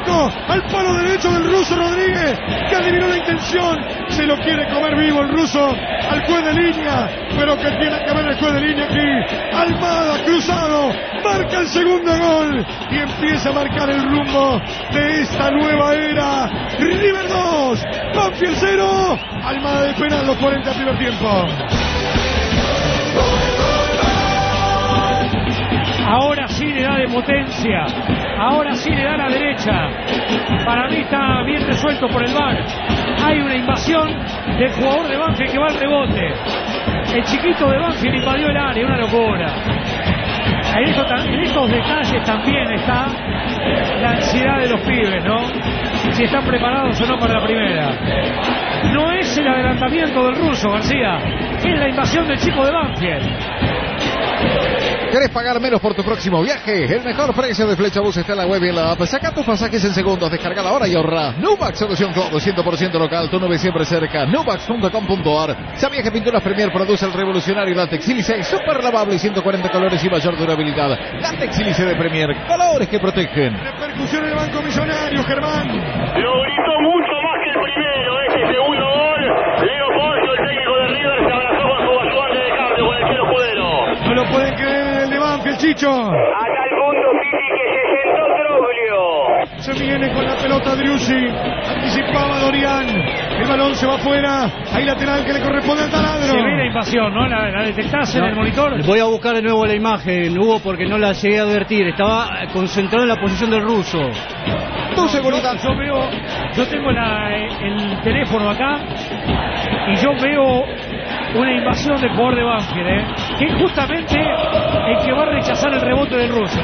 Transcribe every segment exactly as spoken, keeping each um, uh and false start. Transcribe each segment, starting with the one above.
centro al palo derecho del ruso Rodríguez, que adivinó la intención. Se lo quiere comer vivo el ruso al juez de línea, pero que tiene que ver el juez de línea aquí. Almada cruzado, marca el segundo gol y empieza a marcar el rumbo de esta nueva era. River dos, Banfield cero. Almada de penal, los cuarenta del primer tiempo. Ahora sí le da de potencia, ahora sí le da la derecha. Para mí está bien resuelto por el V A R. Hay una invasión del jugador de Banfield que va al rebote. El chiquito de Banfield invadió el área, una locura. En, esto, en estos detalles también está la ansiedad de los pibes, ¿no? Si están preparados o no para la primera. No es el adelantamiento del ruso, García, es la invasión del chico de Banfield. ¿Querés pagar menos por tu próximo viaje? El mejor precio de Flechabús está en la web y en la app. Saca tus pasajes en segundos, descarga ahora y ahorra. Nubax, solución todo, cien por ciento local, tu nube siempre cerca. Nubax punto com punto a r. Sabía que Pinturas Premier produce el revolucionario látex sílice, super lavable y ciento cuarenta colores y mayor durabilidad. Látex sílice de Premier, colores que protegen. Repercusión en el Banco Millonario, Germán. Lo gritó mucho más que el primero, ese segundo gol. Leo Poncio, el técnico de River, se abrazó con su ayudante de cambio, con el Chelo Escudero. No lo pueden creer el de Banfield, Chicho. A tal punto, Piti, que se sentó Troglio. Se viene con la pelota Driussi, anticipaba Dorian, el balón se va afuera, hay lateral que le corresponde al taladro. Se ve la invasión, ¿no? ¿La, la detectás no, en el monitor? Voy a buscar de nuevo la imagen, Hugo, porque no la llegué a advertir, estaba concentrado en la posición del ruso. Tu seguridad. Yo, yo veo, yo tengo la, el teléfono acá y yo veo una invasión del jugador de Banfield, ¿eh? Que es justamente el que va a rechazar el rebote del ruso.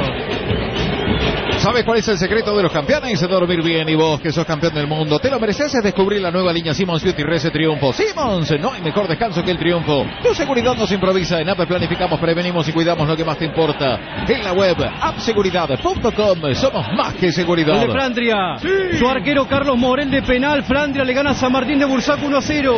¿Sabes cuál es el secreto de los campeones? Dormir bien, y vos que sos campeón del mundo te lo mereces. Es descubrir la nueva línea Simmons Beauty Rese Triunfo. Simmons, no hay mejor descanso que el triunfo. Tu seguridad nos improvisa. En App planificamos, prevenimos y cuidamos lo que más te importa. En la web app seguridad punto com somos más que seguridad. Gol de Flandria. Sí. Su arquero Carlos Morel de penal. Flandria le gana a San Martín de Bursaco uno a cero.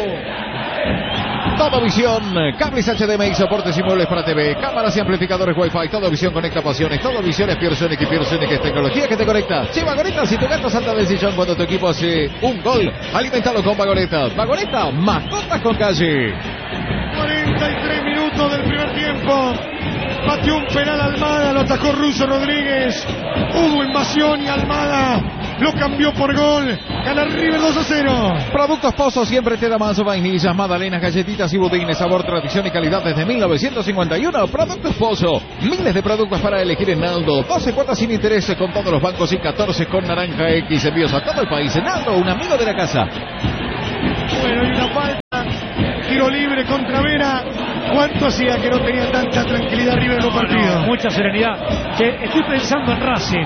Todo Visión, cables H D M I, soportes y muebles para T V, cámaras y amplificadores Wi-Fi. Todo Visión conecta pasiones. Todo Visión es Piersonic y Piersonic es tecnología que te conecta. Che, Vagoneta, si tu gato salta del sillón cuando tu equipo hace un gol, alimentalo con Vagoneta. Vagoneta, mascotas con calle. cuarenta y tres minutos del primer tiempo. Batió un penal Almada, lo atacó Russo Rodríguez. Hubo invasión y Almada lo cambió por gol. Gana River dos a cero. Productos Pozo siempre te da más vainillas, magdalenas, galletitas y budines. Sabor, tradición y calidad desde mil novecientos cincuenta y uno. Productos Pozo. Miles de productos para elegir en Naldo. doce cuotas sin interés con todos los bancos y catorce con Naranja X. Envíos a todo el país. Naldo, un amigo de la casa. Bueno, y una falta. Tiro libre contra Vera. ¿Cuánto hacía que no tenía tanta tranquilidad River en un partido? No, mucha serenidad. Che, estoy pensando en Racing.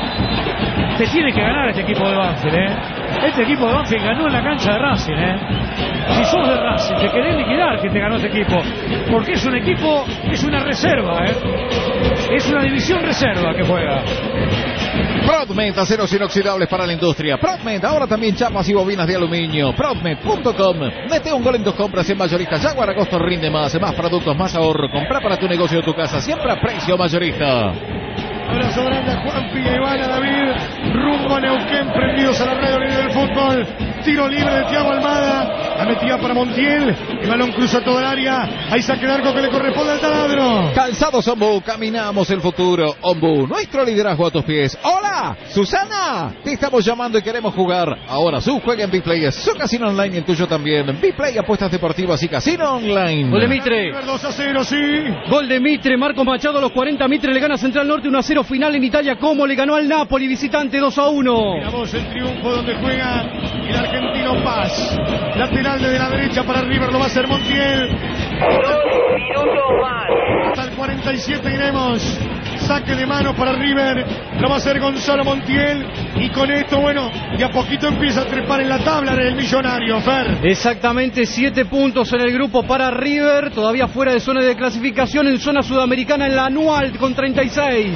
Te tiene que ganar este equipo de Banfield, ¿eh? Este equipo de Banfield ganó en la cancha de Racing, ¿eh? Si sos de Racing, te querés liquidar que te ganó este equipo. Porque es un equipo, es una reserva, ¿eh? Es una división reserva que juega. Prodmed, aceros inoxidables para la industria. Prodmed, ahora también chapas y bobinas de aluminio. Prodmed punto com. Mete un gol en tus compras en mayorista. Jaguar Agosto rinde más. Más productos, más ahorro. Comprá para tu negocio o tu casa. Siempre a precio mayorista. Abrazo grande a Juanpi y a Iván, a David. Rumbo a Neuquén, prendidos a la radio libre del fútbol. Tiro libre de Thiago Almada. La metida para Montiel. El balón cruza todo el área. Hay saque de arco que le corresponde al taladro. Calzados Ombú, caminamos el futuro. Ombú, nuestro liderazgo a tus pies. ¡Hola! ¡Susana! Te estamos llamando y queremos jugar. Ahora su juega en Biplay. Su casino online y el tuyo también. Biplay, apuestas deportivas y casino online. Gol de Mitre. dos a cero, sí. Gol de Mitre. Marcos Machado a los cuarenta. Mitre le gana a Central Norte uno a cero. Final en Italia. Como le ganó al Napoli visitante dos a uno. Miramos el triunfo donde juega el argentino Paz. Lateral desde la derecha para River, lo va a hacer Montiel. Dos minutos más. Hasta el cuarenta y siete iremos. Saque de mano para River, lo va a hacer Gonzalo Montiel. Y con esto, bueno, de a poquito empieza a trepar en la tabla del millonario, Fer. Exactamente, siete puntos en el grupo para River. Todavía fuera de zona de clasificación, en zona sudamericana en la anual con treinta y seis.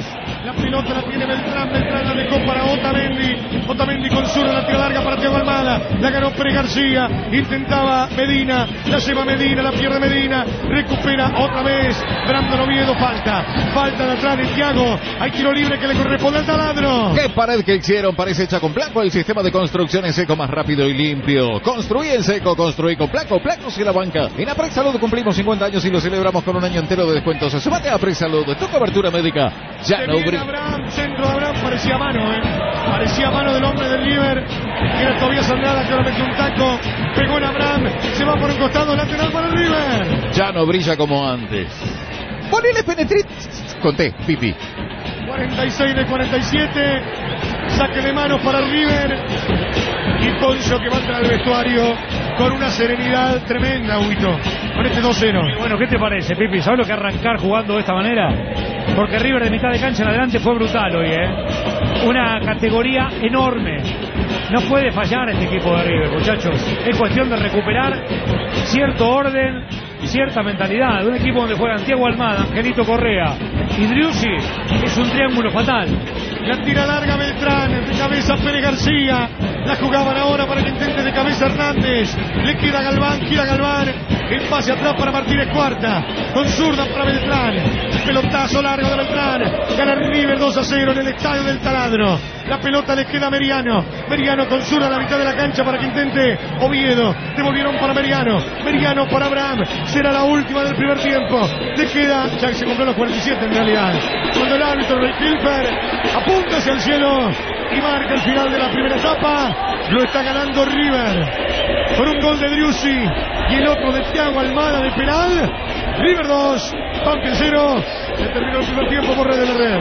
La pelota la tiene Beltrán, Beltrán la dejó para Otamendi. Otamendi con zurda, la tira larga para Thiago Almada. La ganó Pérez García. Intentaba Medina, la lleva Medina, la pierde Medina. Recupera otra vez Brandon Oviedo. Falta, falta de atrás de Thiago. Hay tiro libre que le corresponde al taladro. ¡Qué pared que hicieron! Parece hecha con Placo, el sistema de construcción en seco más rápido y limpio. Construí en seco, construí con Placo. Placo y la banca. En Aprec Salud cumplimos cincuenta años y lo celebramos con un año entero de descuentos. Sumate a Aprec Salud, tu cobertura médica. Ya no brilla. Abraham, centro de Abraham, parecía mano, ¿eh? Parecía mano del hombre del River. Era Tobias Andrada que ahora metió un taco. Pegó en Abraham, se va por un costado, lateral para el River. Ya no brilla como antes. Ponele penetrit. Conté, pipi. cuarenta y seis de cuarenta y siete. Saque de manos para el River. Y Poncio que va a entrar al vestuario con una serenidad tremenda, Huito. Con este dos cero. Bueno, ¿qué te parece, Pipi? ¿Sabes lo que arrancar jugando de esta manera? Porque River de mitad de cancha en adelante fue brutal hoy, ¿eh? Una categoría enorme. No puede fallar este equipo de River, muchachos. Es cuestión de recuperar cierto orden y cierta mentalidad. Un equipo donde juegan Thiago Almada, Angelito Correa y Driussi es un triángulo fatal. La tira larga Beltrán, de cabeza Pérez García. La jugaban ahora para que intente de cabeza Hernández. Le queda Galván, gira Galván. El pase atrás para Martínez Cuarta. Con zurda para Beltrán. Pelotazo largo de Beltrán. Gana River dos a cero en el estadio del Taladro. La pelota le queda a Meriano. Meriano con zurda a la mitad de la cancha para que intente Oviedo. Devolvieron para Meriano. Meriano para Abraham. Será la última del primer tiempo. Le queda, ya que se cumplió los cuarenta y siete en realidad. Cuando el árbitro Ray Hilfer apunta hacia el cielo y marca el final de la primera etapa. Lo está ganando River por un gol de Driussi y el otro de Thiago Almada de penal. River dos, Banfield cero. Se terminó el primer tiempo por Red de la Red.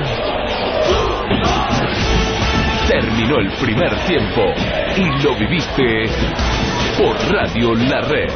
Terminó el primer tiempo y lo viviste por Radio La Red.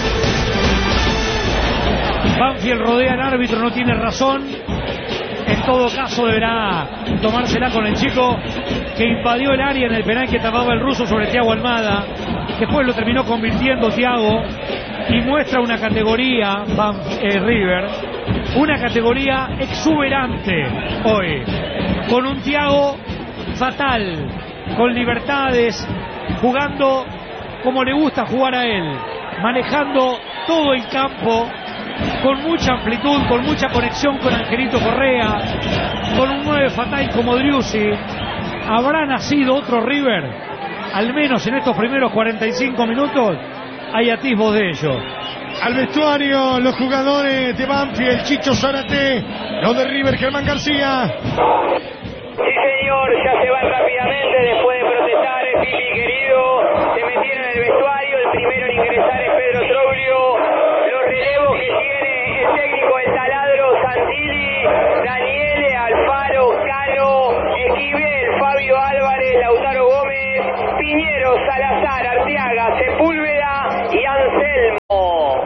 Banfield rodea al árbitro, no tiene razón. En todo caso deberá tomársela con el chico que invadió el área en el penal que tapaba el ruso sobre Thiago Almada. Después lo terminó convirtiendo Thiago y muestra una categoría Van, eh, River, una categoría exuberante hoy, con un Thiago fatal, con libertades, jugando como le gusta jugar a él, manejando todo el campo con mucha amplitud, con mucha conexión con Angelito Correa, con un nueve fatal como Driussi. ¿Habrá nacido otro River? Al menos en estos primeros cuarenta y cinco minutos hay atisbos de ello. Al vestuario, los jugadores de Banfield, Chicho Zárate, los de River, Germán García. Sí, señor, ya se van rápidamente después de protestar, Pipi querido. Se metieron en el vestuario, el primero en ingresar es Pedro Troglio. Los relevos que tiene el técnico del Taladro, Santilli, Daniele, Alfaro, Cano, Esquivel, Fabio Álvarez, Lautaro Gómez, Piñero, Salazar, Arteaga, Sepúlveda y Anselmo.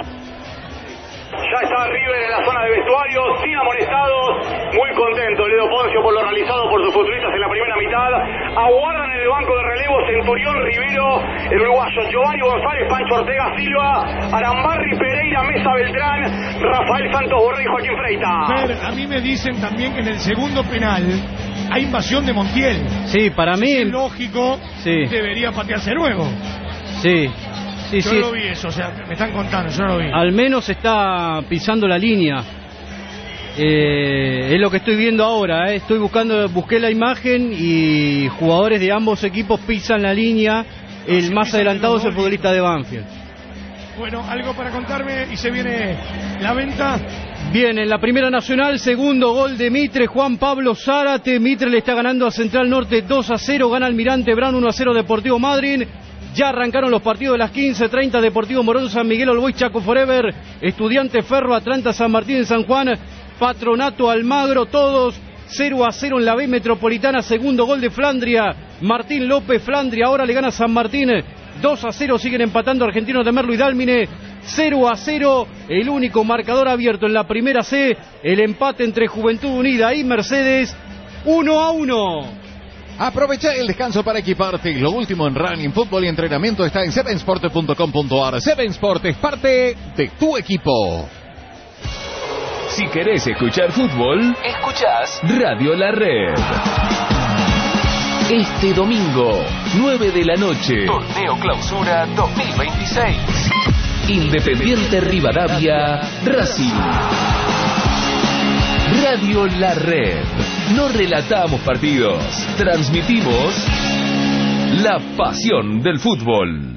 Ya está River en la zona de vestuario, sin amonestados, muy contento Ledo Poncio por lo realizado por sus futbolistas en la primera mitad. Aguardan en el banco de relevo Centurión, Rivero, el uruguayo Giovanni González, Pancho Ortega Silva, Arambarri, Pereira, Mesa Beltrán, Rafael Santos Borré y Joaquín Freita. Fer, a mí me dicen también que en el segundo penal hay invasión de Montiel. Sí, para mí es lógico, sí. Debería patearse luego. Sí. Sí, yo sí. no lo vi eso, o sea, me están contando, yo no lo vi. Al menos está pisando la línea. Eh, es lo que estoy viendo ahora. Eh. Estoy buscando, busqué la imagen y jugadores de ambos equipos pisan la línea. El más adelantado es el futbolista de Banfield. Bueno, algo para contarme y se viene la venta. Bien, en la Primera Nacional, segundo gol de Mitre, Juan Pablo Zárate. Mitre le está ganando a Central Norte dos a cero, gana Almirante Brown uno a cero Deportivo Madryn. Ya arrancaron los partidos de las quince treinta, Deportivo Morón, San Miguel, All Boys, Chaco Forever, Estudiante Ferro, Atlanta, San Martín en San Juan, Patronato, Almagro, todos cero a cero en la B Metropolitana, segundo gol de Flandria, Martín López, Flandria, ahora le gana San Martín, dos a cero, siguen empatando Argentinos de Merlo y Dálmine, cero a cero, el único marcador abierto en la Primera C, el empate entre Juventud Unida y Mercedes, uno a uno. Aprovecha el descanso para equiparte. Lo último en running, fútbol y entrenamiento está en seven sport punto com punto a r. seven Sport es parte de tu equipo. Si querés escuchar fútbol, escuchás Radio La Red. Este domingo, nueve de la noche, Torneo Clausura dos mil veintiséis. Independiente Rivadavia, Racing. Radio La Red. No relatamos partidos, transmitimos la pasión del fútbol.